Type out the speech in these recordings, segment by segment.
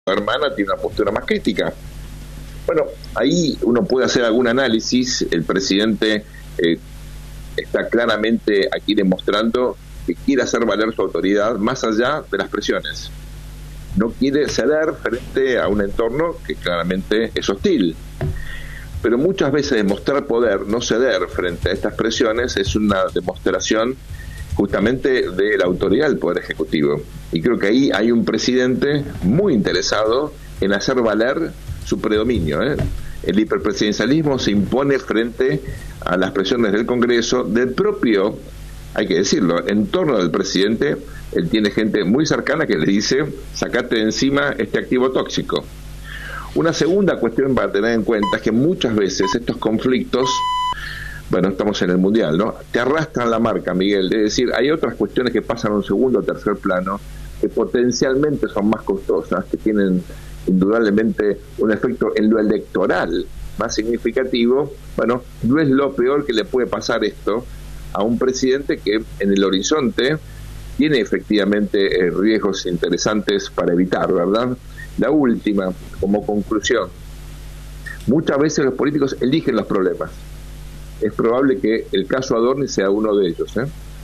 hermana tiene una postura más crítica. Bueno, ahí uno puede hacer algún análisis. El presidente está claramente aquí demostrando que quiere hacer valer su autoridad más allá de las presiones. No quiere ceder frente a un entorno que claramente es hostil. Pero muchas veces demostrar poder, no ceder frente a estas presiones, es una demostración justamente de la autoridad del Poder Ejecutivo. Y creo que ahí hay un presidente muy interesado en hacer valer su predominio. El hiperpresidencialismo se impone frente a las presiones del Congreso, del propio, hay que decirlo, en torno del presidente. Él tiene gente muy cercana que le dice: sacate de encima este activo tóxico. Una segunda cuestión para tener en cuenta es que muchas veces estos conflictos, bueno, estamos en el Mundial, ¿no?, te arrastran la marca, Miguel. Es decir, hay otras cuestiones que pasan a un segundo o tercer plano, que potencialmente son más costosas, que tienen indudablemente un efecto en lo electoral más significativo. Bueno, no es lo peor que le puede pasar esto a un presidente que en el horizonte tiene efectivamente riesgos interesantes para evitar, ¿verdad? La última, como conclusión: muchas veces los políticos eligen los problemas. Es probable que el caso Adorni sea uno de ellos.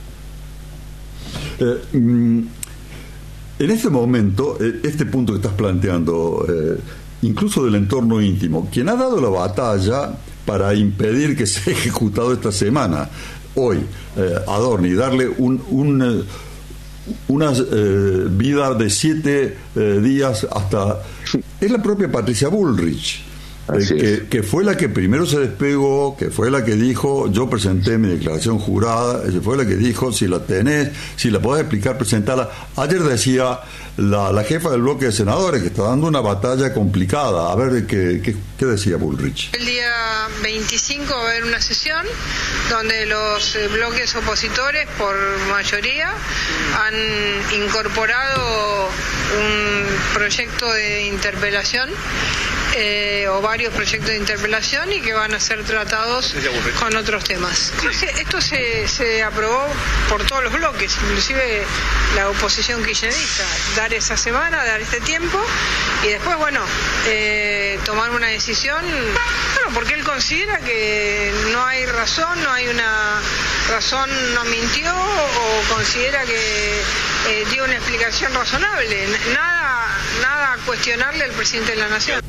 En este momento, este punto que estás planteando, incluso del entorno íntimo, quien ha dado la batalla para impedir que sea ejecutado esta semana, hoy, Adorni, darle una vida de 7 días hasta... es la propia Patricia Bullrich, que fue la que primero se despegó, que fue la que dijo: yo presenté mi declaración jurada. Ella fue la que dijo: si la tenés, si la podés explicar, presentala. Ayer decía la jefa del bloque de senadores que está dando una batalla complicada. A ver, ¿qué decía Bullrich? El día 25 va a haber una sesión donde los bloques opositores, por mayoría, han incorporado un proyecto de interpelación o varios proyectos de interpelación, y que van a ser tratados con otros temas. Esto se aprobó por todos los bloques, inclusive la oposición kirchnerista, dar esa semana, dar este tiempo, y después, bueno, tomar una decisión, bueno, porque él considera que no hay razón, no hay una razón, no mintió, o considera que dio una explicación razonable. Nada cuestionarle al presidente de la Nación.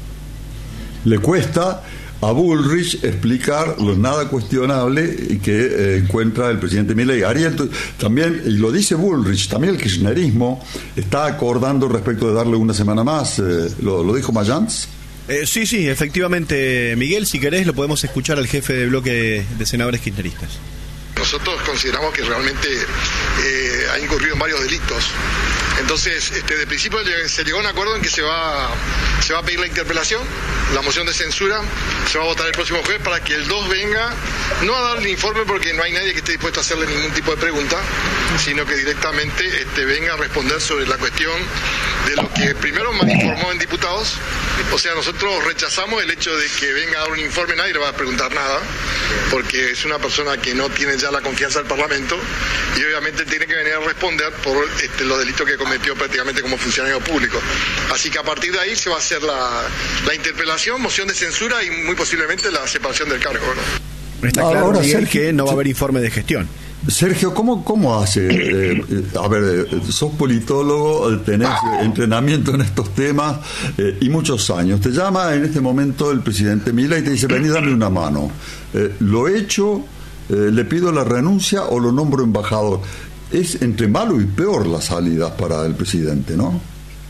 Le cuesta a Bullrich explicar lo nada cuestionable que encuentra el presidente Milei. Ariel, también, y lo dice Bullrich, también el kirchnerismo está acordando respecto de darle una semana más. ¿Lo dijo Mayans? Sí, efectivamente, Miguel, si querés lo podemos escuchar al jefe de bloque de senadores kirchneristas. Nosotros consideramos que realmente ha incurrido en varios delitos. Entonces, de principio se llegó a un acuerdo en que se va a pedir la interpelación, la moción de censura, se va a votar el próximo jueves para que el 2 venga, no a darle informe porque no hay nadie que esté dispuesto a hacerle ningún tipo de pregunta, sino que directamente venga a responder sobre la cuestión de lo que primero me informó en diputados. O sea, nosotros rechazamos el hecho de que venga a dar un informe, nadie le va a preguntar nada, porque es una persona que no tiene ya la confianza del Parlamento, y obviamente tiene que venir a responder por los delitos que cometió prácticamente como funcionario público. Así que a partir de ahí se va a hacer la interpelación, moción de censura y muy posiblemente la separación del cargo, ¿no? Está claro, ahora, Miguel, que no va a haber informe de gestión. Sergio, ¿cómo hace? A ver, sos politólogo, tenés entrenamiento en estos temas y muchos años. Te llama en este momento el presidente Milei y te dice: vení, dame una mano. ¿Lo hecho? ¿Le pido la renuncia o lo nombro embajador? Es entre malo y peor las salidas para el presidente, ¿no?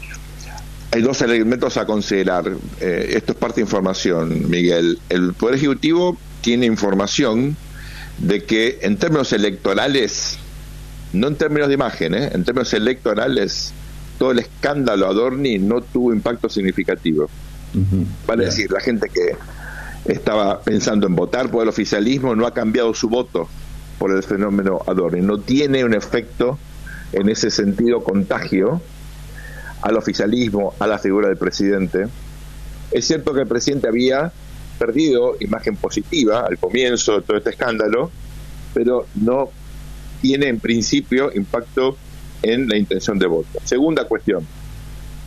Hay dos elementos a considerar. Esto es parte de información, Miguel. El Poder Ejecutivo tiene información de que en términos electorales, no en términos de imagen, en términos electorales, todo el escándalo Adorni no tuvo impacto significativo. Vale decir, la gente que estaba pensando en votar por el oficialismo no ha cambiado su voto por el fenómeno Adorni. No tiene un efecto en ese sentido contagio al oficialismo, a la figura del presidente. Es cierto que el presidente había perdido imagen positiva al comienzo de todo este escándalo, pero no tiene en principio impacto en la intención de voto. Segunda cuestión: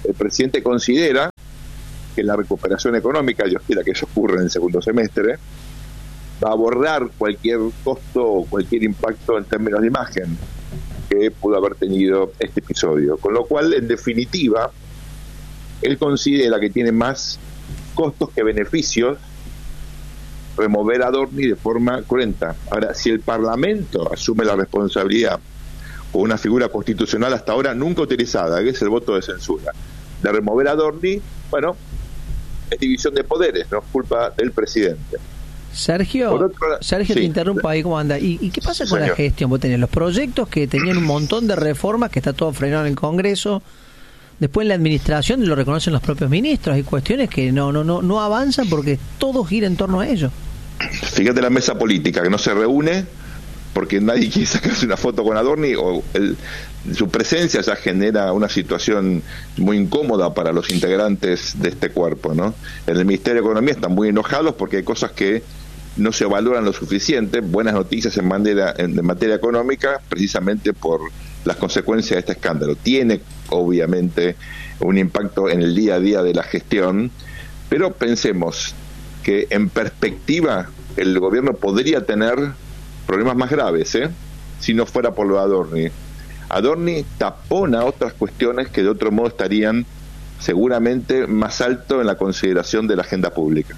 el presidente considera que la recuperación económica, Dios quiera que eso ocurra en el segundo semestre, va a borrar cualquier costo o cualquier impacto en términos de imagen que pudo haber tenido este episodio. Con lo cual, en definitiva, él considera que tiene más costos que beneficios remover a Adorni de forma cruenta. Ahora, si el Parlamento asume la responsabilidad con una figura constitucional hasta ahora nunca utilizada, que es el voto de censura, de remover a Adorni, bueno, es división de poderes, no es culpa del presidente. Sergio, sí. Te interrumpo ahí, ¿cómo anda? ¿Y qué pasa con la gestión? Vos tenés los proyectos que tenían un montón de reformas, que está todo frenado en el Congreso. Después en la administración lo reconocen los propios ministros. Hay cuestiones que no avanzan porque todo gira en torno a ello. Fíjate la mesa política que no se reúne porque nadie quiere sacarse una foto con Adorni, o su presencia ya genera una situación muy incómoda para los integrantes de este cuerpo, ¿no? En el Ministerio de Economía están muy enojados porque hay cosas que no se valoran lo suficiente, buenas noticias en materia económica, precisamente por las consecuencias de este escándalo. Tiene obviamente un impacto en el día a día de la gestión, pero pensemos que en perspectiva el gobierno podría tener problemas más graves, si no fuera por lo de Adorni. Adorni tapona otras cuestiones que de otro modo estarían seguramente más alto en la consideración de la agenda pública.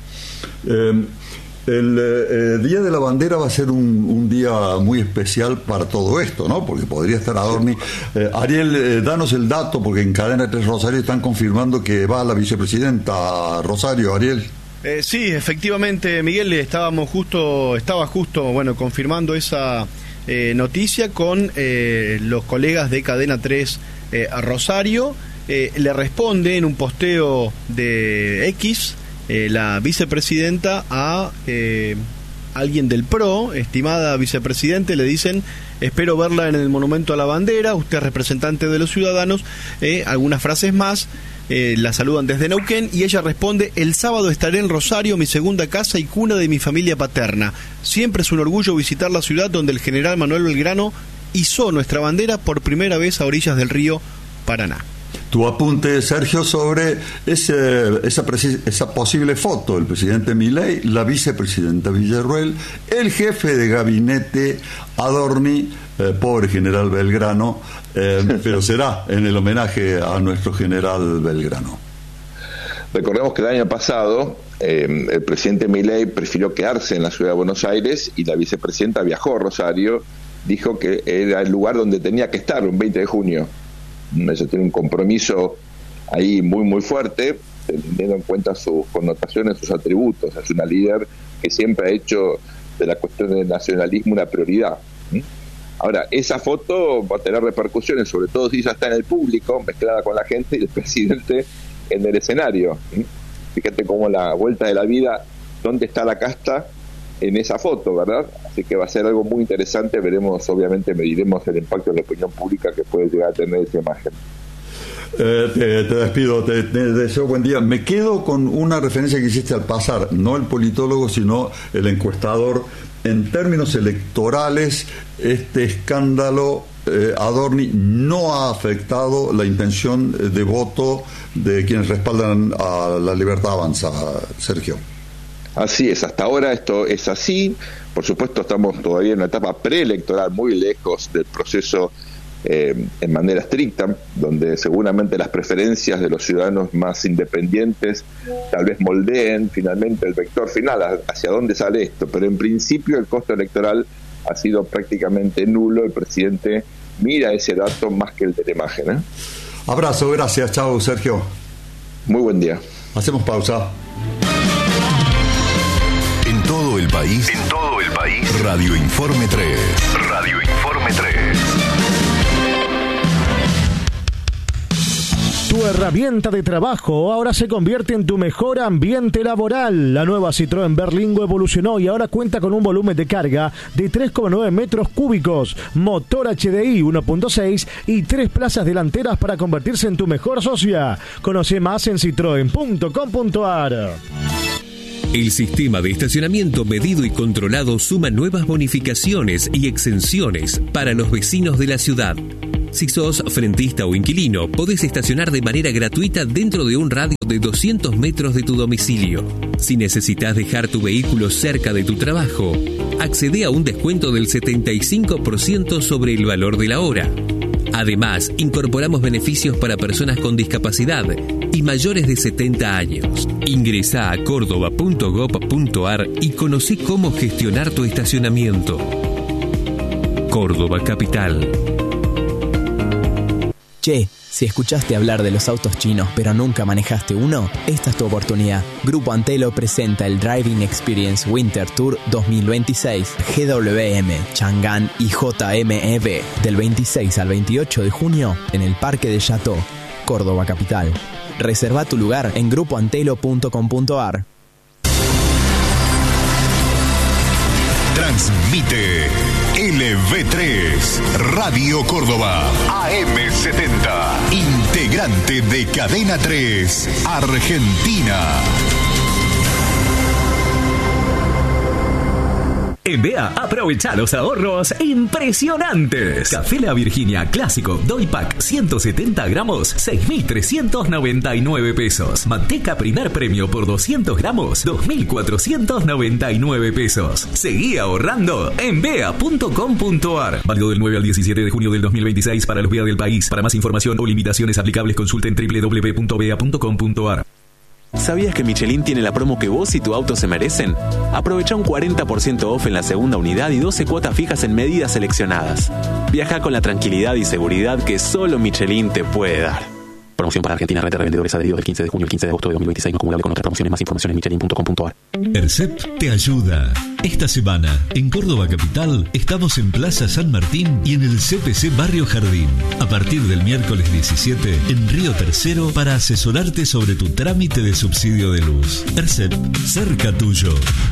El Día de la Bandera va a ser un día muy especial para todo esto, ¿no? Porque podría estar Adorni. Ariel, danos el dato, porque en Cadena 3 Rosario están confirmando que va la vicepresidenta Rosario. Ariel. Sí, efectivamente, Miguel, estaba justo confirmando esa noticia con los colegas de Cadena 3 a Rosario. Le responde en un posteo de X la vicepresidenta a alguien del PRO, estimada vicepresidente, le dicen: espero verla en el Monumento a la Bandera, usted es representante de los ciudadanos, algunas frases más. La saludan desde Neuquén y ella responde: el sábado estaré en Rosario, mi segunda casa y cuna de mi familia paterna. Siempre es un orgullo visitar la ciudad donde el general Manuel Belgrano izó nuestra bandera por primera vez a orillas del río Paraná. Tu apunte, Sergio, sobre esa posible foto del presidente Milei, la vicepresidenta Villarruel, el jefe de gabinete Adorni, pobre general Belgrano, pero será en el homenaje a nuestro general Belgrano. Recordemos que el año pasado el presidente Milei prefirió quedarse en la ciudad de Buenos Aires y la vicepresidenta viajó a Rosario, dijo que era el lugar donde tenía que estar un 20 de junio. Eso tiene un compromiso ahí muy muy fuerte, teniendo en cuenta sus connotaciones, sus atributos. Es una líder que siempre ha hecho de la cuestión del nacionalismo una prioridad. Ahora, esa foto va a tener repercusiones, sobre todo si ella está en el público, mezclada con la gente, y el presidente en el escenario. Fíjate cómo la vuelta de la vida, dónde está la casta en esa foto, ¿verdad? Así que va a ser algo muy interesante. Veremos, obviamente, mediremos el impacto en la opinión pública que puede llegar a tener esa imagen. Te despido, te deseo buen día. Me quedo con una referencia que hiciste al pasar, no el politólogo, sino el encuestador. En términos electorales, este escándalo Adorni no ha afectado la intención de voto de quienes respaldan a La Libertad Avanza, Sergio. Así es, hasta ahora esto es así. Por supuesto, estamos todavía en una etapa preelectoral, muy lejos del proceso en manera estricta, donde seguramente las preferencias de los ciudadanos más independientes tal vez moldeen finalmente el vector final, hacia dónde sale esto. Pero en principio el costo electoral ha sido prácticamente nulo. El presidente mira ese dato más que el de la imagen. Abrazo, gracias, chao, Sergio. Muy buen día. Hacemos pausa. En todo el país, Radio Informe 3. Radio Informe 3. Tu herramienta de trabajo ahora se convierte en tu mejor ambiente laboral. La nueva Citroën Berlingo evolucionó y ahora cuenta con un volumen de carga de 3,9 metros cúbicos, motor HDI 1.6 y 3 plazas delanteras para convertirse en tu mejor socia. Conoce más en citroen.com.ar. El sistema de estacionamiento medido y controlado suma nuevas bonificaciones y exenciones para los vecinos de la ciudad. Si sos frentista o inquilino, podés estacionar de manera gratuita dentro de un radio de 200 metros de tu domicilio. Si necesitas dejar tu vehículo cerca de tu trabajo, accede a un descuento del 75% sobre el valor de la hora. Además, incorporamos beneficios para personas con discapacidad y mayores de 70 años. Ingresá a córdoba.gov.ar y conocí cómo gestionar tu estacionamiento. Córdoba Capital. Che, si escuchaste hablar de los autos chinos pero nunca manejaste uno, esta es tu oportunidad. Grupo Antelo presenta el Driving Experience Winter Tour 2026 GWM, Chang'an y JMEV del 26 al 28 de junio en el Parque de Chateau, Córdoba Capital. Reserva tu lugar en grupoantelo.com.ar. Transmite LV3 Radio Córdoba AM70, integrante de Cadena 3 Argentina. En BEA, aprovecha los ahorros impresionantes. Café La Virginia Clásico Doy Pack 170 gramos, 6.399 pesos. Manteca Primer Premio por 200 gramos, 2.499 pesos. Seguí ahorrando en BEA.com.ar. Válido del 9 al 17 de junio del 2026 para los BEA del país. Para más información o limitaciones aplicables, consulten www.bea.com.ar. ¿Sabías que Michelin tiene la promo que vos y tu auto se merecen? Aprovecha un 40% off en la segunda unidad y 12 cuotas fijas en medidas seleccionadas. Viaja con la tranquilidad y seguridad que solo Michelin te puede dar. Promoción para Argentina, red de revendedores adheridos del 15 de junio al 15 de agosto de 2026, no acumulable con otras promociones. Más información en michelin.com.ar. ERCEP te ayuda. Esta semana, en Córdoba Capital, estamos en Plaza San Martín y en el CPC Barrio Jardín. A partir del miércoles 17, en Río Tercero, para asesorarte sobre tu trámite de subsidio de luz. ERCEP, cerca tuyo.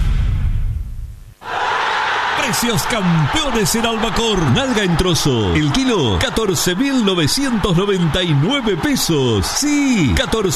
Precios campeones en Albacor. Nalga en trozo. El kilo, 14.999 pesos. Sí,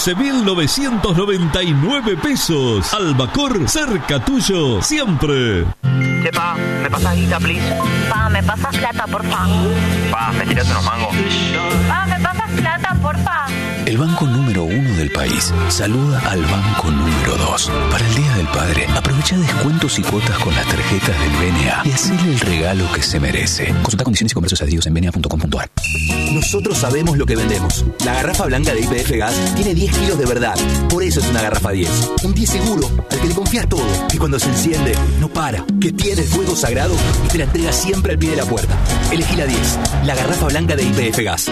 14.999 pesos. Albacor, cerca tuyo, siempre. Che, pa, ¿me pasas guita, please? Pa, ¿me pasas plata, porfa? Pa, ¿me tirás unos mangos? Pa, ¿me pasas plata, porfa? El banco número 1 del país saluda al banco número 2. Para el Día del Padre, aprovecha descuentos y cuotas con las tarjetas del BNA y hacele el regalo que se merece. Consulta condiciones y comercios adheridos en bna.com.ar. Nosotros sabemos lo que vendemos. La garrafa blanca de YPF Gas tiene 10 kilos de verdad. Por eso es una garrafa 10. Un 10 seguro, al que le confías todo. Que cuando se enciende, no para. Que tiene el fuego sagrado y te la entrega siempre al pie de la puerta. Elegí la 10. La garrafa blanca de YPF Gas.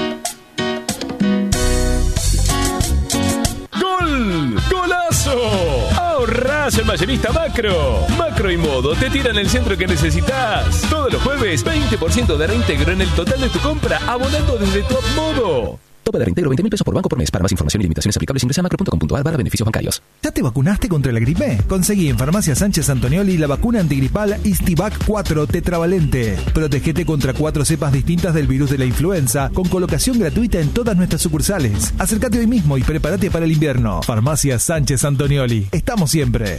¡Golazo! Ahorrás en Mayorista Macro. Macro y Modo te tiran el centro que necesitas. Todos los jueves, 20% de reintegro en el total de tu compra, abonando desde tu Modo. Tope de reintegro 20.000 pesos por banco por mes. Para más información y limitaciones aplicables ingresa a macro.com.ar/beneficios bancarios. ¿Ya te vacunaste contra la gripe? Conseguí en Farmacia Sánchez Antonioli la vacuna antigripal Istivac 4 tetravalente. Protégete contra 4 cepas distintas del virus de la influenza con colocación gratuita en todas nuestras sucursales. Acércate hoy mismo y prepárate para el invierno. Farmacia Sánchez Antonioli. Estamos siempre.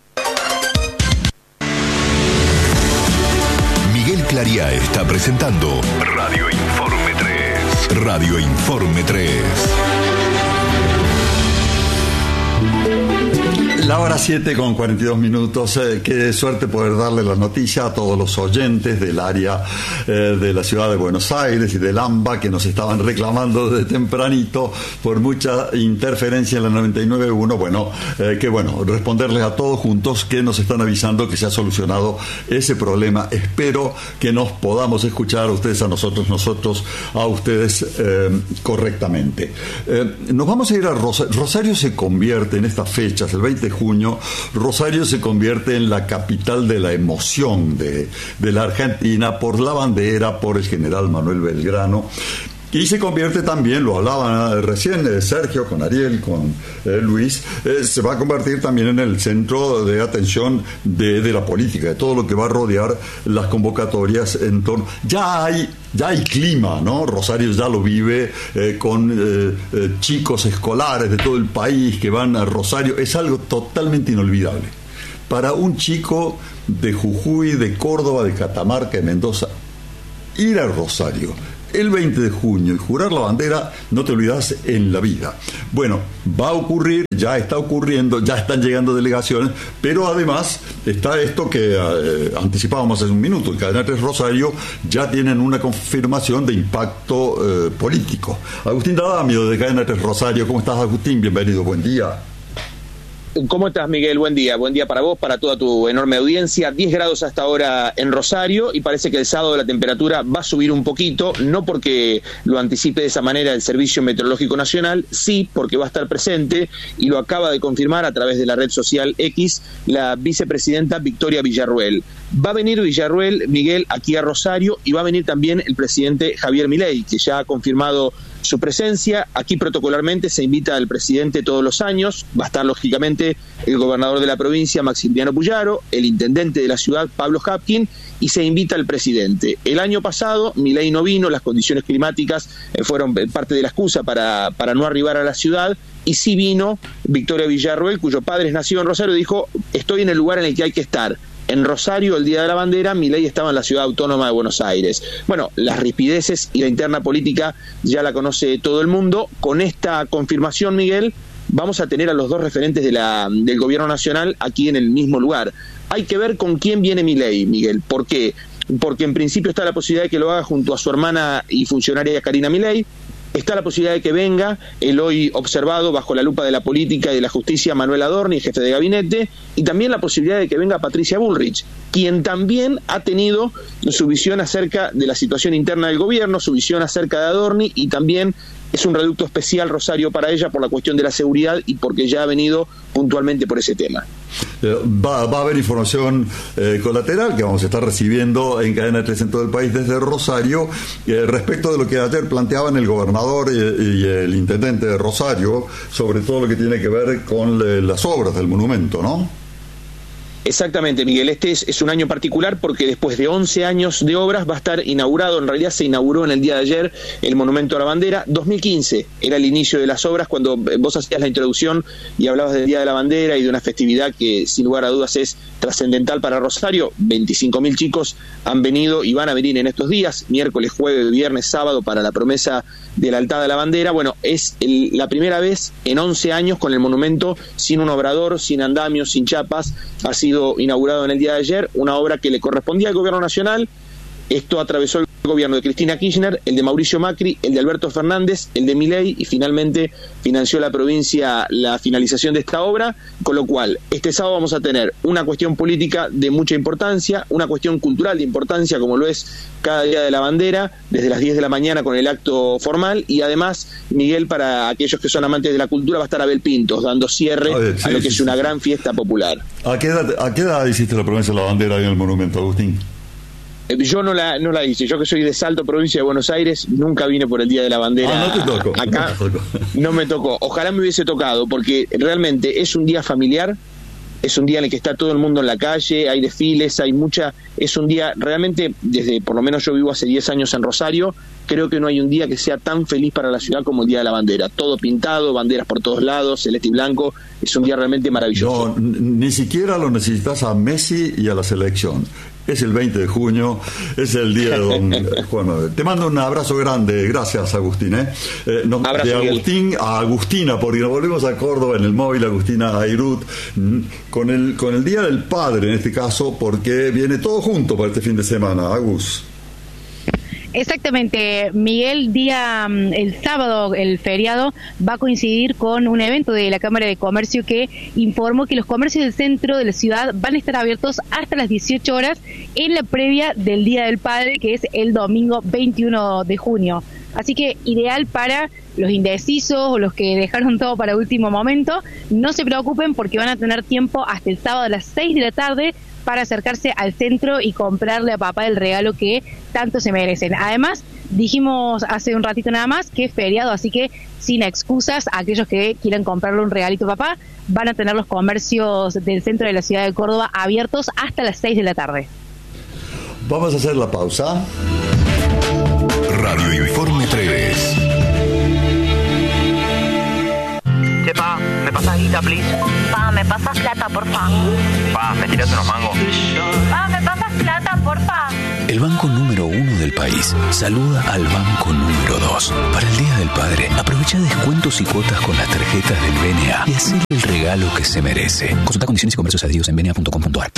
Miguel Claría está presentando Radio Informe 3. Radio Informe 3. La hora 7 con 42 minutos. Qué suerte poder darle la noticia a todos los oyentes del área de la ciudad de Buenos Aires y del AMBA que nos estaban reclamando desde tempranito por mucha interferencia en la 99.1. Bueno, que bueno, responderles a todos juntos que nos están avisando que se ha solucionado ese problema. Espero que nos podamos escuchar ustedes a nosotros a ustedes correctamente. Nos vamos a ir a Rosario. Rosario se convierte en estas fechas, el 20 de junio, Rosario se convierte en la capital de la emoción de la Argentina por la bandera, por el general Manuel Belgrano. Y se convierte también, lo hablaban recién Sergio con Ariel, con Luis, se va a convertir también en el centro de atención de la política, de todo lo que va a rodear las convocatorias en torno. Ya hay clima, ¿no? Rosario ya lo vive con chicos escolares de todo el país que van a Rosario. Es algo totalmente inolvidable. Para un chico de Jujuy, de Córdoba, de Catamarca, de Mendoza, ir a Rosario el 20 de junio y jurar la bandera no te olvidas en la vida. Bueno, va a ocurrir, ya está ocurriendo, ya están llegando delegaciones, pero además está esto que anticipábamos hace un minuto. El Cadena 3 Rosario ya tienen una confirmación de impacto político. Agustín D'Adamio de Cadena 3 Rosario, ¿cómo estás, Agustín? Bienvenido, buen día. ¿Cómo estás, Miguel? Buen día para vos, para toda tu enorme audiencia. 10 grados hasta ahora en Rosario y parece que el sábado la temperatura va a subir un poquito, no porque lo anticipe de esa manera el Servicio Meteorológico Nacional, sí porque va a estar presente y lo acaba de confirmar a través de la red social X la vicepresidenta Victoria Villarruel. Va a venir Villarruel, Miguel, aquí a Rosario, y va a venir también el presidente Javier Milei, que ya ha confirmado su presencia. Aquí protocolarmente se invita al presidente todos los años. Va a estar lógicamente el gobernador de la provincia, Maximiliano Puyaro, el intendente de la ciudad, Pablo Hapkin, y se invita al presidente. El año pasado Milei no vino, las condiciones climáticas fueron parte de la excusa para no arribar a la ciudad, y sí vino Victoria Villarruel, cuyo padre es nacido en Rosario, y dijo: estoy en el lugar en el que hay que estar. En Rosario, el Día de la Bandera, Milei estaba en la Ciudad Autónoma de Buenos Aires. Bueno, las rispideces y la interna política ya la conoce todo el mundo. Con esta confirmación, Miguel, vamos a tener a los dos referentes del gobierno nacional aquí en el mismo lugar. Hay que ver con quién viene Milei, Miguel. ¿Por qué? Porque en principio está la posibilidad de que lo haga junto a su hermana y funcionaria Karina Milei. Está la posibilidad de que venga el hoy observado bajo la lupa de la política y de la justicia Manuel Adorni, jefe de gabinete, y también la posibilidad de que venga Patricia Bullrich, quien también ha tenido su visión acerca de la situación interna del gobierno, su visión acerca de Adorni, y también es un reducto especial Rosario para ella por la cuestión de la seguridad y porque ya ha venido puntualmente por ese tema. Va a haber información colateral que vamos a estar recibiendo en Cadena 3 en todo el país desde Rosario respecto de lo que ayer planteaban el gobernador y el intendente de Rosario sobre todo lo que tiene que ver con las obras del monumento, ¿no? Exactamente, Miguel. Este es un año particular porque después de 11 años de obras va a estar inaugurado, en realidad se inauguró en el día de ayer el Monumento a la Bandera. 2015 era el inicio de las obras, cuando vos hacías la introducción y hablabas del Día de la Bandera y de una festividad que sin lugar a dudas es trascendental para Rosario. 25.000 chicos han venido y van a venir en estos días, miércoles, jueves, viernes, sábado, para la promesa de la altada de la bandera. Bueno, es la primera vez en 11 años con el monumento sin un obrador, sin andamios, sin chapas. Ha sido inaugurado en el día de ayer, una obra que le correspondía al gobierno nacional. Esto atravesó el gobierno de Cristina Kirchner, el de Mauricio Macri, el de Alberto Fernández, el de Milei, y finalmente financió la provincia la finalización de esta obra, con lo cual este sábado vamos a tener una cuestión política de mucha importancia, una cuestión cultural de importancia, como lo es cada Día de la Bandera, desde las 10 de la mañana con el acto formal, y además, Miguel, para aquellos que son amantes de la cultura, va a estar Abel Pintos dando cierre a lo que es una gran fiesta popular. ¿A qué edad hiciste la promesa de la bandera en el monumento, Agustín? Yo no la hice. Yo, que soy de Salto, provincia de Buenos Aires, nunca vine por el Día de la Bandera. No te tocó. Acá no me tocó. Ojalá me hubiese tocado, porque realmente es un día familiar, es un día en el que está todo el mundo en la calle, hay desfiles, es un día realmente, desde por lo menos yo vivo hace 10 años en Rosario, creo que no hay un día que sea tan feliz para la ciudad como el Día de la Bandera. Todo pintado, banderas por todos lados, celeste y blanco. Es un día realmente maravilloso. No, ni siquiera lo necesitas a Messi y a la selección. Es el 20 de junio, es el día de don Juan Manuel. Te mando un abrazo grande, gracias, Agustín. Abrazo, de Agustín a Agustina, porque nos volvemos a Córdoba en el móvil, Agustina Airut, con el Día del Padre en este caso, porque viene todo junto para este fin de semana, Agus. Exactamente, Miguel. El sábado, el feriado, va a coincidir con un evento de la Cámara de Comercio que informó que los comercios del centro de la ciudad van a estar abiertos hasta las 18 horas en la previa del Día del Padre, que es el domingo 21 de junio. Así que ideal para los indecisos o los que dejaron todo para último momento. No se preocupen porque van a tener tiempo hasta el sábado a las 6 de la tarde para acercarse al centro y comprarle a papá el regalo que tanto se merecen. Además, dijimos hace un ratito nada más que es feriado, así que sin excusas, aquellos que quieran comprarle un regalito a papá, van a tener los comercios del centro de la ciudad de Córdoba abiertos hasta las 6 de la tarde. Vamos a hacer la pausa. Radio Informe 3. Pa, ¿me pasas guita, please? Pa, ¿me pasas plata, porfa? Pa, ¿me tiras unos mangos? Pa, ¿me pasas plata, porfa? El El banco número 1 del país saluda al banco número 2. Para el Día del Padre, aprovecha descuentos y cuotas con las tarjetas del BNA y hacele el regalo que se merece. Consulta condiciones y comercios adheridos en bna.com.ar.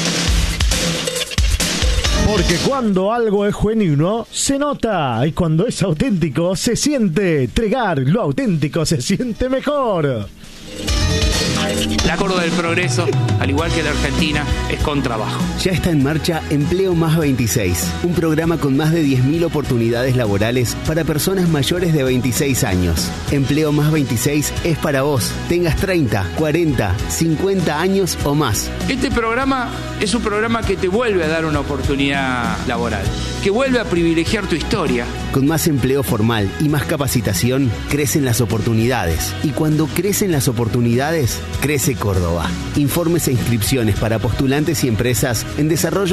Porque cuando algo es genuino, se nota. Y cuando es auténtico, se siente. Tregar, lo auténtico se siente mejor. La Córdoba del Progreso, al igual que la Argentina, es con trabajo. Ya está en marcha Empleo Más 26, un programa con más de 10.000 oportunidades laborales para personas mayores de 26 años. Empleo Más 26 es para vos, tengas 30, 40, 50 años o más. Este programa es un programa que te vuelve a dar una oportunidad laboral, que vuelve a privilegiar tu historia. Con más empleo formal y más capacitación, crecen las oportunidades. Y cuando crecen las oportunidades, crece Córdoba. Informes e inscripciones para postulantes y empresas en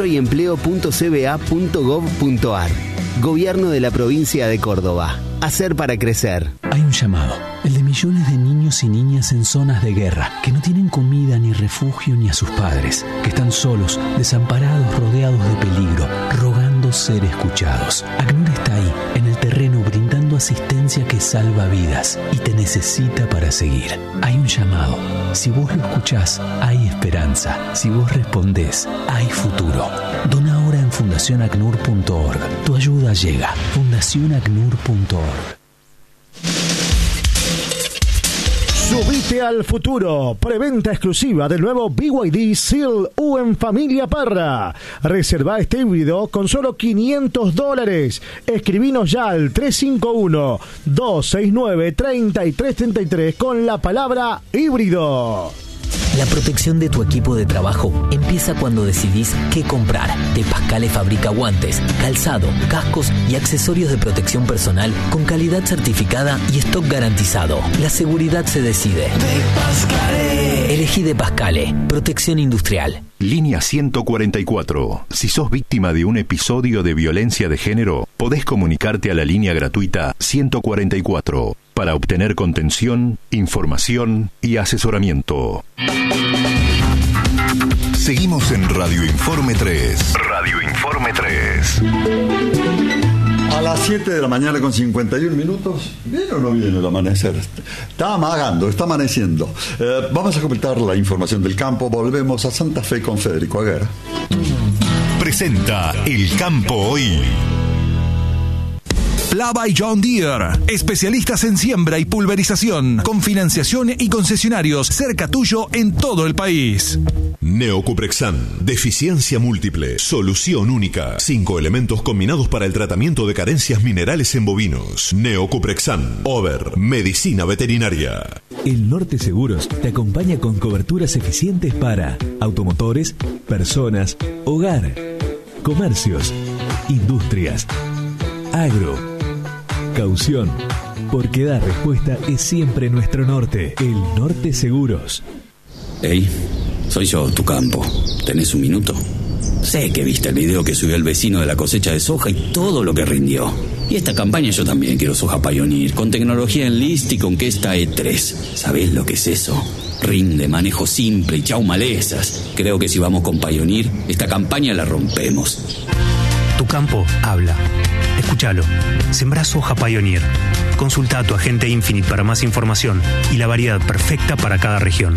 desarrolloyempleo.cba.gov.ar. Gobierno de la provincia de Córdoba. Hacer para crecer. Hay un llamado, el de millones de niños y niñas en zonas de guerra, que no tienen comida ni refugio ni a sus padres, que están solos, desamparados, rodeados de peligro, rogando ser escuchados. ACNUR está ahí, en el terreno, brindando asistencia que salva vidas y te necesita para seguir. Hay un llamado. Si vos lo escuchás, hay esperanza. Si vos respondés, hay futuro. Dona ahora en fundacionacnur.org. Tu ayuda llega. fundacionacnur.org. Subite al futuro. Preventa exclusiva del nuevo BYD Seal U en familia Parra. Reserva este híbrido con solo $500. Escribinos ya al 351-269-3333 con la palabra híbrido. La protección de tu equipo de trabajo empieza cuando decidís qué comprar. De Pascale fabrica guantes, calzado, cascos y accesorios de protección personal con calidad certificada y stock garantizado. La seguridad se decide. Elegí De Pascale, protección industrial. Línea 144. Si sos víctima de un episodio de violencia de género, podés comunicarte a la línea gratuita 144 para obtener contención, información y asesoramiento. Seguimos en Radio Informe 3. Radio Informe 3. A las 7 de la mañana con 51 minutos. ¿Viene o no viene el amanecer? Está amagando, está amaneciendo. Vamos a comentar la información del campo. Volvemos a Santa Fe con Federico Aguera. Presenta El Campo Hoy. Plava y John Deere, especialistas en siembra y pulverización, con financiación y concesionarios cerca tuyo en todo el país. Neocuprexan, deficiencia múltiple, solución única. 5 elementos combinados para el tratamiento de carencias minerales en bovinos. Neocuprexan, Over, medicina veterinaria. El Norte Seguros te acompaña con coberturas eficientes para automotores, personas, hogar, comercios, industrias, agro, caución, porque dar respuesta es siempre nuestro norte. El Norte Seguros. Hey, soy yo, tu campo. ¿Tenés un minuto? Sé que viste el video que subió el vecino de la cosecha de soja y todo lo que rindió. Y esta campaña yo también quiero soja Pioneer, con tecnología Enlist y con Questa E3. ¿Sabés lo que es eso? Rinde, manejo simple y chau malezas. Creo que si vamos con Pioneer, esta campaña la rompemos. Tu campo habla. Escúchalo. Sembrá soja Pioneer. Consulta a tu agente Infinite para más información y la variedad perfecta para cada región.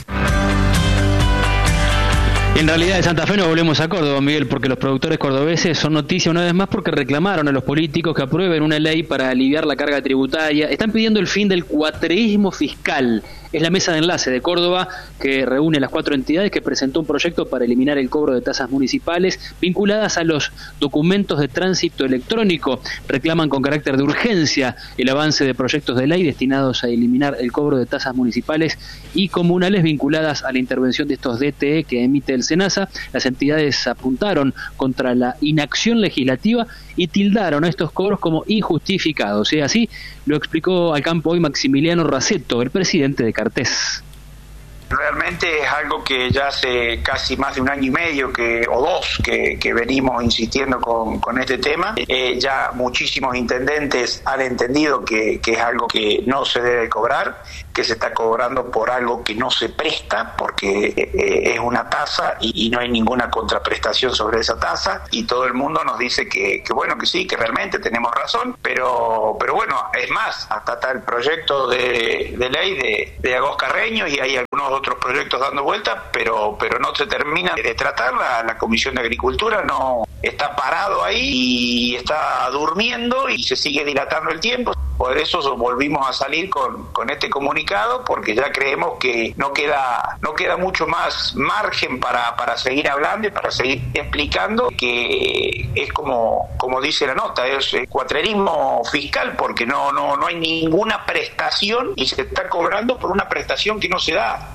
En realidad de Santa Fe no volvemos a Córdoba, Miguel, porque los productores cordobeses son noticia una vez más porque reclamaron a los políticos que aprueben una ley para aliviar la carga tributaria. Están pidiendo el fin del cuatreísmo fiscal. Es la mesa de enlace de Córdoba que reúne las 4 entidades que presentó un proyecto para eliminar el cobro de tasas municipales vinculadas a los documentos de tránsito electrónico. Reclaman con carácter de urgencia el avance de proyectos de ley destinados a eliminar el cobro de tasas municipales y comunales vinculadas a la intervención de estos DTE que emite el SENASA. Las entidades apuntaron contra la inacción legislativa y tildaron a estos cobros como injustificados. Así lo explicó al campo hoy Maximiliano Raceto, el presidente de Cartés. Realmente es algo que ya hace casi más de 1 año y medio o 2 que venimos insistiendo con este tema. Ya muchísimos intendentes han entendido que es algo que no se debe cobrar, que se está cobrando por algo que no se presta, porque es una tasa y no hay ninguna contraprestación sobre esa tasa, y todo el mundo nos dice que bueno, que sí, que realmente tenemos razón, pero bueno, es más, hasta está el proyecto de ley de Agos Carreño y hay algunos otros proyectos dando vueltas, pero no se termina de tratar. La Comisión de Agricultura no está parado ahí y está durmiendo y se sigue dilatando el tiempo. Por eso volvimos a salir con este comunicado, porque ya creemos que no queda mucho más margen para seguir hablando y para seguir explicando, que es como dice la nota, es cuatrerismo fiscal, porque no hay ninguna prestación y se está cobrando por una prestación que no se da.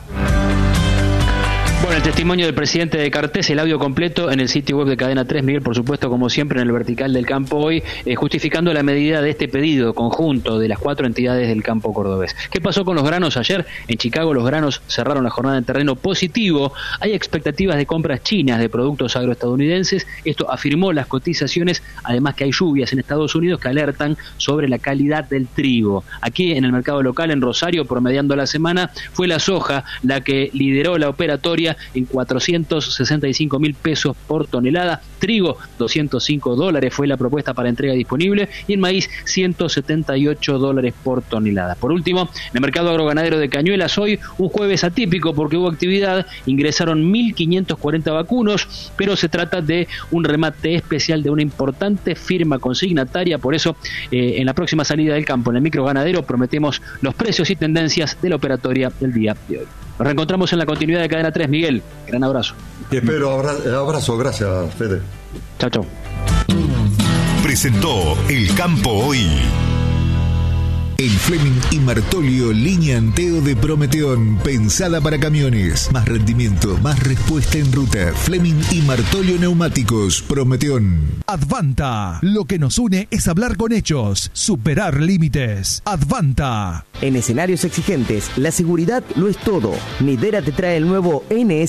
Bueno, el testimonio del presidente de Cartes, el audio completo en el sitio web de Cadena 3, Miguel, por supuesto, como siempre, en el vertical del campo hoy, justificando la medida de este pedido conjunto de las 4 entidades del campo cordobés. ¿Qué pasó con los granos ayer? En Chicago los granos cerraron la jornada en terreno positivo. Hay expectativas de compras chinas de productos agroestadounidenses. Esto afirmó las cotizaciones, además que hay lluvias en Estados Unidos que alertan sobre la calidad del trigo. Aquí en el mercado local, en Rosario, promediando la semana, fue la soja la que lideró la operatoria en 465.000 pesos por tonelada. Trigo, $205 fue la propuesta para entrega disponible, y en maíz, $178 por tonelada. Por último, en el mercado agroganadero de Cañuelas, hoy un jueves atípico porque hubo actividad, ingresaron 1.540 vacunos, pero se trata de un remate especial de una importante firma consignataria. Por eso, en la próxima salida del campo, en el microganadero, prometemos los precios y tendencias de la operatoria del día de hoy. Nos reencontramos en la continuidad de Cadena 3, Miguel. Gran abrazo. Te espero, abrazo, gracias, Fede. Chao, chao. Presentó El Campo Hoy. El Fleming y Martolio línea Anteo de Prometeón, pensada para camiones. Más rendimiento, más respuesta en ruta. Fleming y Martolio Neumáticos, Prometeón. Advanta, lo que nos une es hablar con hechos, superar límites. Advanta. En escenarios exigentes, la seguridad lo es todo. Nidera te trae el nuevo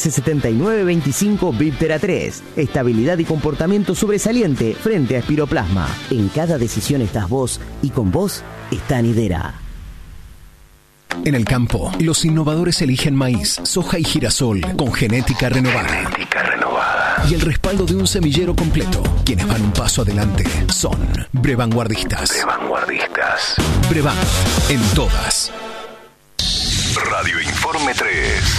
NS7925 Viptera 3. Estabilidad y comportamiento sobresaliente frente a espiroplasma. En cada decisión estás vos, y con vos está Nidera. En el campo, los innovadores eligen maíz, soja y girasol con genética renovada. Y el respaldo de un semillero completo. Quienes van un paso adelante son Brevanguardistas. Brevan, en todas. Radio Informe 3.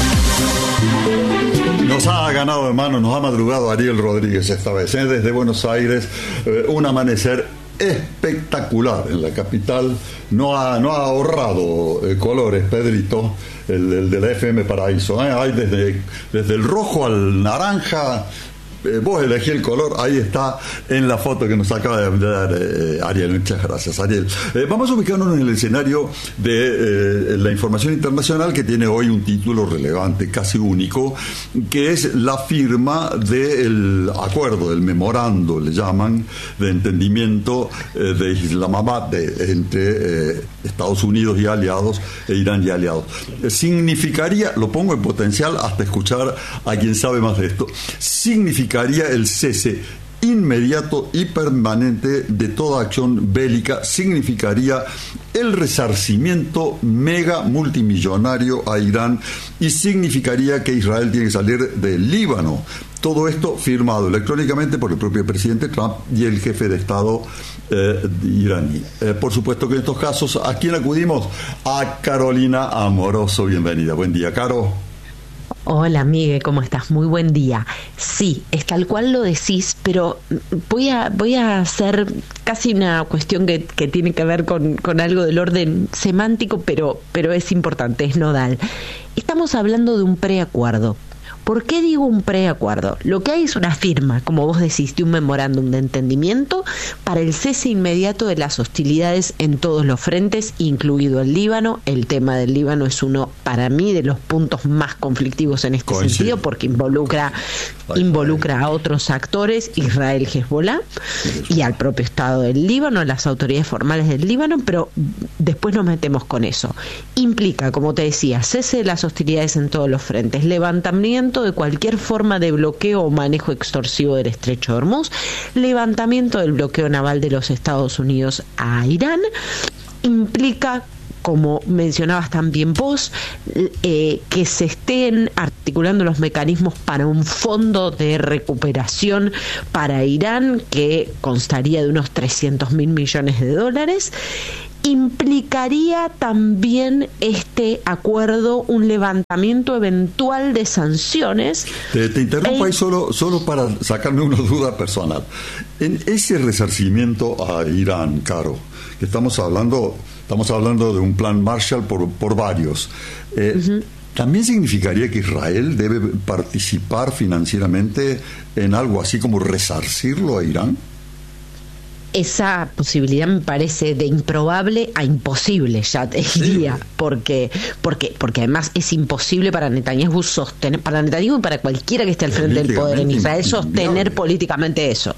Nos ha ganado de mano, nos ha madrugado Ariel Rodríguez esta vez, desde Buenos Aires, un amanecer espectacular en la capital. No ha ahorrado colores, Pedrito, el de la FM Paraíso. Hay desde el rojo al naranja. Vos elegí el color, ahí está en la foto que nos acaba de dar Ariel. Muchas gracias, Ariel. Vamos a ubicarnos en el escenario de la información internacional, que tiene hoy un título relevante, casi único, que es la firma del acuerdo, del memorando, le llaman, de entendimiento de Islamabad entre Estados Unidos y aliados e Irán y aliados. Significaría, lo pongo en potencial hasta escuchar a quien sabe más de esto, significaría el cese inmediato y permanente de toda acción bélica, significaría el resarcimiento mega multimillonario a Irán y significaría que Israel tiene que salir del Líbano. Todo esto firmado electrónicamente por el propio presidente Trump y el jefe de Estado iraní. Por supuesto que en estos casos, ¿a quién acudimos? A Carolina Amoroso. Bienvenida. Buen día, Caro. Hola, Miguel, ¿cómo estás? Muy buen día. Sí, es tal cual lo decís, pero voy a hacer casi una cuestión que tiene que ver con algo del orden semántico, pero es importante, es nodal. Estamos hablando de un preacuerdo. ¿Por qué digo un preacuerdo? Lo que hay es una firma, como vos decís, de un memorándum de entendimiento para el cese inmediato de las hostilidades en todos los frentes, incluido el Líbano. El tema del Líbano es uno, para mí, de los puntos más conflictivos en este sentido, porque involucra a otros actores, Israel, Hezbollah, y al propio Estado del Líbano, a las autoridades formales del Líbano, pero después nos metemos con eso. Implica, como te decía, cese de las hostilidades en todos los frentes, levantamiento de cualquier forma de bloqueo o manejo extorsivo del Estrecho de Hormuz, levantamiento del bloqueo naval de los Estados Unidos a Irán, implica, como mencionabas también vos, que se estén articulando los mecanismos para un fondo de recuperación para Irán que constaría de unos $300.000 millones. Implicaría también este acuerdo un levantamiento eventual de sanciones. Te interrumpo ahí solo para sacarme una duda personal. En ese resarcimiento a Irán, Caro, que estamos hablando de un plan Marshall por varios. ¿También significaría que Israel debe participar financieramente en algo así como resarcirlo a Irán? Esa posibilidad me parece de improbable a imposible, ya te diría, porque además es imposible para Netanyahu sostener, para Netanyahu y para cualquiera que esté al frente del poder en Israel, sostener políticamente eso.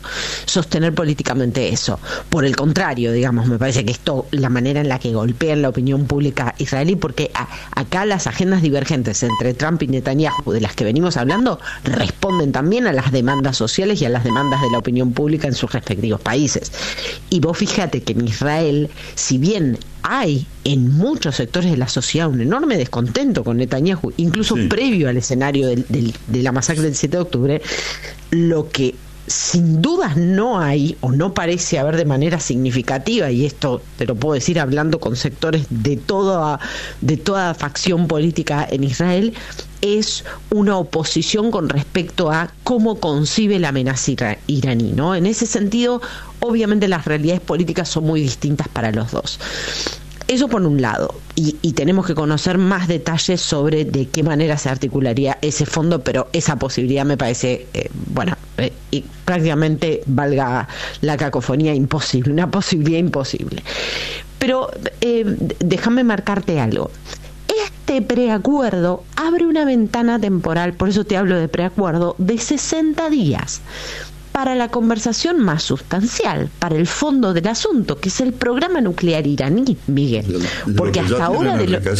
Por el contrario, digamos, me parece que esto, la manera en la que golpean la opinión pública israelí, porque acá las agendas divergentes entre Trump y Netanyahu, de las que venimos hablando, responden también a las demandas sociales y a las demandas de la opinión pública en sus respectivos países. Y vos fíjate que en Israel, si bien hay en muchos sectores de la sociedad un enorme descontento con Netanyahu, incluso previo al escenario de la masacre del 7 de octubre, lo que sin dudas no hay, o no parece haber de manera significativa, y esto te lo puedo decir hablando con sectores de toda facción política en Israel, es una oposición con respecto a cómo concibe la amenaza iraní, ¿no? En ese sentido, obviamente las realidades políticas son muy distintas para los dos. Eso por un lado, y tenemos que conocer más detalles sobre de qué manera se articularía ese fondo, pero esa posibilidad me parece, y prácticamente, valga la cacofonía, imposible, una posibilidad imposible. Pero déjame marcarte algo. Este preacuerdo abre una ventana temporal, por eso te hablo de preacuerdo, de 60 días. Para la conversación más sustancial, para el fondo del asunto, que es el programa nuclear iraní, Miguel. Porque hasta ahora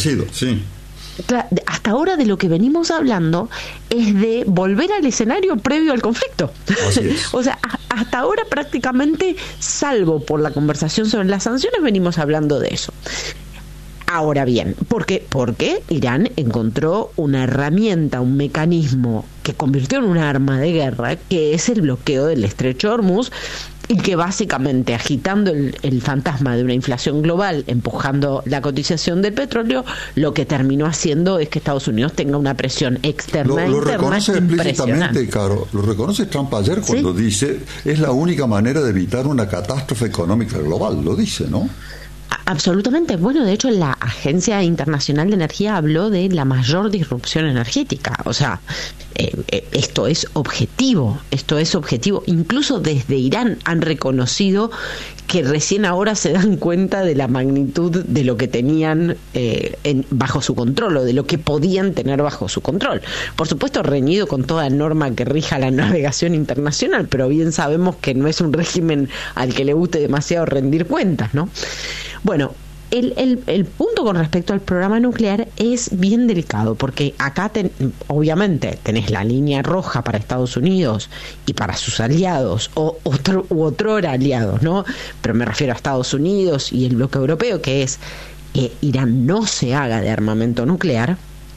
hasta ahora de lo que venimos hablando es de volver al escenario previo al conflicto. O sea, hasta ahora prácticamente, salvo por la conversación sobre las sanciones, venimos hablando de eso. Ahora bien, ¿por qué? Porque Irán encontró una herramienta, un mecanismo que convirtió en un arma de guerra, que es el bloqueo del Estrecho de Hormuz, y que básicamente, agitando el fantasma de una inflación global, empujando la cotización del petróleo, lo que terminó haciendo es que Estados Unidos tenga una presión externa lo reconoce explícitamente, Caro, lo reconoce Trump ayer cuando dice, es la única manera de evitar una catástrofe económica global, lo dice, ¿no? Absolutamente. Bueno, de hecho, la Agencia Internacional de Energía habló de la mayor disrupción energética. O sea, esto es objetivo. Incluso desde Irán han reconocido que recién ahora se dan cuenta de la magnitud de lo que tenían bajo su control, o de lo que podían tener bajo su control. Por supuesto, reñido con toda norma que rija la navegación internacional, pero bien sabemos que no es un régimen al que le guste demasiado rendir cuentas, ¿no? Bueno, el punto con respecto al programa nuclear es bien delicado, porque acá obviamente tenés la línea roja para Estados Unidos y para sus aliados, u otrora aliados, ¿no? Pero me refiero a Estados Unidos y el bloque europeo, que es que Irán no se haga de armamento nuclear,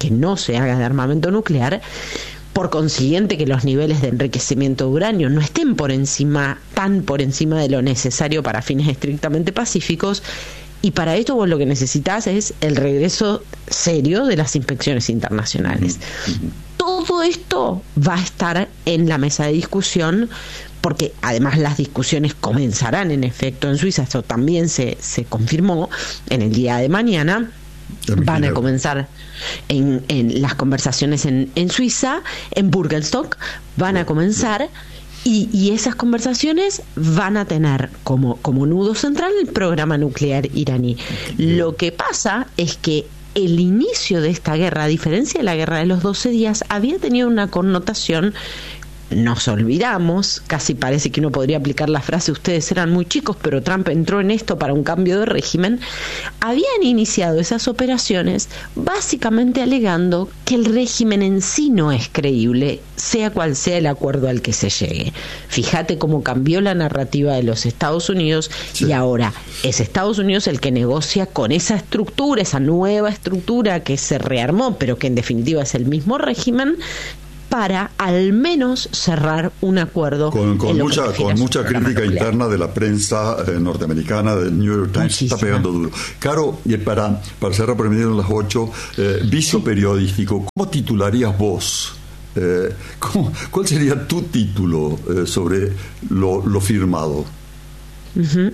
por consiguiente que los niveles de enriquecimiento de uranio no estén tan por encima de lo necesario para fines estrictamente pacíficos, y para esto vos lo que necesitas es el regreso serio de las inspecciones internacionales. Todo esto va a estar en la mesa de discusión, porque además las discusiones comenzarán en efecto en Suiza, esto también se confirmó en el día de mañana, Van a comenzar en las conversaciones en Suiza, en Burgenstock, van a comenzar. Y esas conversaciones van a tener como nudo central el programa nuclear iraní. Lo que pasa es que el inicio de esta guerra, a diferencia de la guerra de los 12 días, había tenido una connotación. Nos olvidamos, casi parece que uno podría aplicar la frase ustedes eran muy chicos, pero Trump entró en esto para un cambio de régimen. Habían iniciado esas operaciones básicamente alegando que el régimen en sí no es creíble, sea cual sea el acuerdo al que se llegue. Fíjate cómo cambió la narrativa de los Estados Unidos, sí. Y ahora es Estados Unidos el que negocia con esa estructura, esa nueva estructura que se rearmó, pero que en definitiva es el mismo régimen, para al menos cerrar un acuerdo con mucha crítica interna de la prensa norteamericana, del New York Times. Muchísima. Está pegando duro. Caro, y para cerrar, por medio de las 8, vicio periodístico, ¿cómo titularías vos? ¿Cuál sería tu título sobre lo firmado? Uh-huh.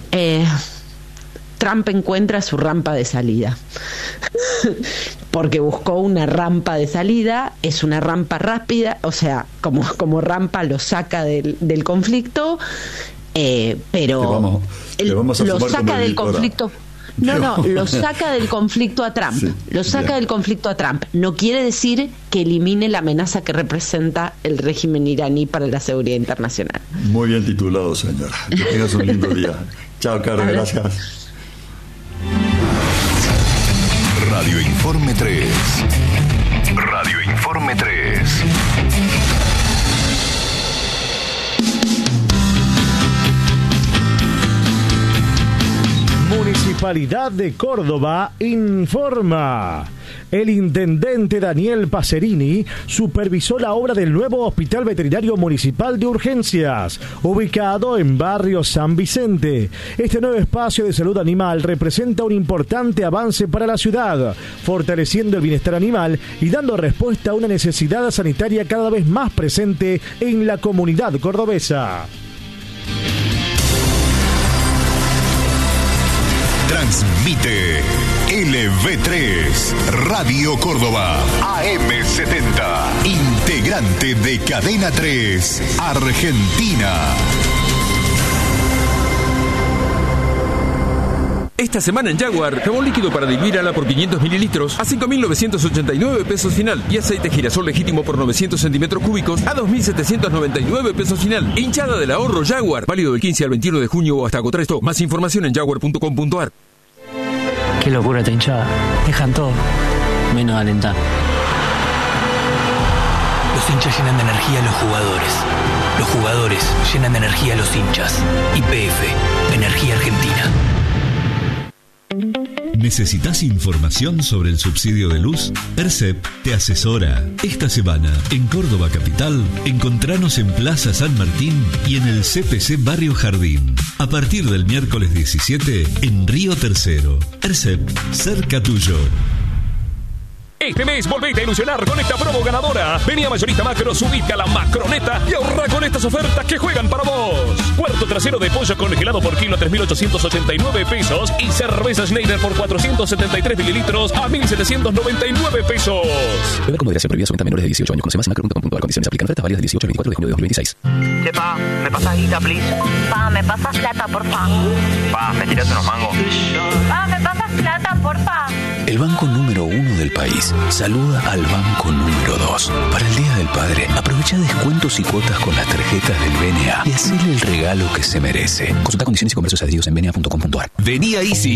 Trump encuentra su rampa de salida. Porque buscó una rampa de salida, es una rampa rápida, o sea, como rampa lo saca del conflicto, pero lo saca del conflicto. Lo saca del conflicto a Trump. Sí, lo saca del conflicto a Trump. No quiere decir que elimine la amenaza que representa el régimen iraní para la seguridad internacional. Muy bien titulado, señora. Que tengas un lindo día. Chao, Caro, gracias. Radio Informe 3. Radio Informe 3. Municipalidad de Córdoba informa. El intendente Daniel Pacerini supervisó la obra del nuevo Hospital Veterinario Municipal de Urgencias, ubicado en barrio San Vicente. Este nuevo espacio de salud animal representa un importante avance para la ciudad, fortaleciendo el bienestar animal y dando respuesta a una necesidad sanitaria cada vez más presente en la comunidad cordobesa. Transmite LV3 Radio Córdoba AM70, integrante de Cadena 3 Argentina. Esta semana en Jaguar, jabón líquido para diluir ala por 500 mililitros a 5.989 pesos final y aceite girasol legítimo por 900 centímetros cúbicos a 2.799 pesos final. Hinchada del ahorro Jaguar, válido del 15 al 21 de junio o hasta agotar esto. Más información en jaguar.com.ar. Qué locura esta hinchada. Dejan todo, menos alentar. Los hinchas llenan de energía a los jugadores. Los jugadores llenan de energía a los hinchas. YPF, Energía Argentina. ¿Necesitas información sobre el subsidio de luz? ERCEP te asesora. Esta semana, en Córdoba Capital, encontranos en Plaza San Martín y en el CPC Barrio Jardín. A partir del miércoles 17, en Río Tercero. ERCEP, cerca tuyo. Este mes volvete a ilusionar con esta promo ganadora. Vení a Mayorista Macro, subite a la Macroneta y ahorra con estas ofertas que juegan para vos. Cuarto trasero de pollo congelado por kilo a 3.889 pesos y cerveza Schneider por 473 mililitros a 1.799 pesos. Beber con moderación, prohibida solamente a menores de 18 años. Conoce más en macro.com.ar. Condiciones aplican. Ofertas válidas del 18 al 24 de junio de 2026. Chepa, ¿me pasas guita, please? Pa, ¿me pasas plata, porfa? Pa, ¿me tirás unos mangos? Pa, ¿me pasas plata, porfa? El banco número 1 del país saluda al banco número 2. Para el Día del Padre, aprovecha descuentos y cuotas con las tarjetas del BNA y hacele el regalo que se merece. Consulta condiciones y comercios adheridos en bna.com.ar. Vení a Easy